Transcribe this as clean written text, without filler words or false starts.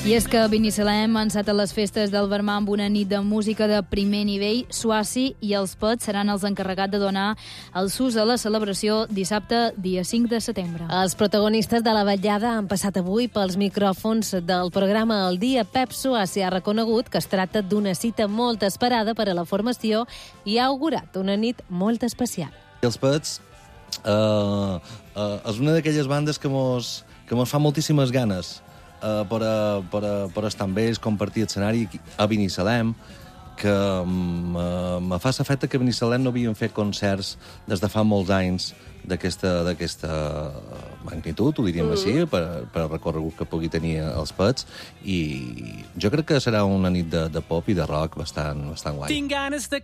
I és que Binissalem ha enceta les festes del Vermà amb una nit de música de primer nivell. Swazi i els Pets seran els encarregats de donar el sus a la celebració dissabte, dia 5 de setembre. Els protagonistes de la vetllada han passat avui pels micròfons del programa El Dia. Pep Swazi ha reconegut que es tracta d'una cita molt esperada per a la formació i ha augurat una nit molt especial. Els Pets és una d'aquelles bandes que mos fa moltíssimes ganes per estar amb ells, compartir escenari a Binissalem, que me fa l'efecte que a Binissalem no havien fet concerts des de fa molts anys d'aquesta magnitud, ho diríem així, per el recorregut que pugui tenir els Pets, i jo crec que serà una nit de pop i de rock bastant guai. Tinc ganes de